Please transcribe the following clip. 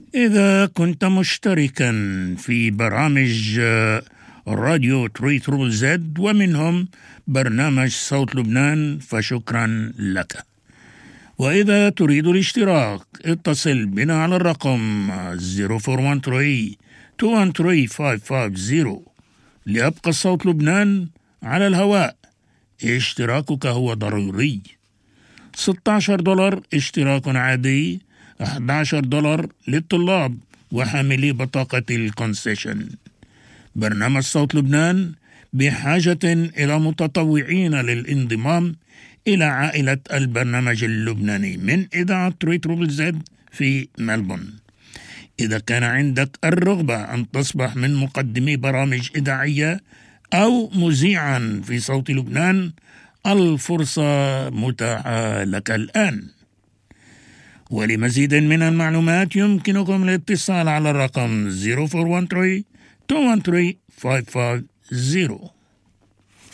إذا كنت مشتركا في برامج راديو 3 زد ومنهم برنامج صوت لبنان فشكرا لك. وإذا تريد الاشتراك اتصل بنا على الرقم 0413-213-550 ليبقى صوت لبنان على الهواء. اشتراكك هو ضروري. $16 اشتراك عادي، $11 للطلاب وحاملي بطاقة الكونسيشن. برنامج صوت لبنان بحاجة إلى متطوعين للانضمام إلى عائلة البرنامج اللبناني من إذاعة 3 زد في ملبون. إذا كان عندك الرغبة أن تصبح من مقدمي برامج إذاعية أو مذيعا في صوت لبنان، الفرصة متاحة لك الآن. ولمزيد من المعلومات يمكنكم الاتصال على الرقم 0413-213-550.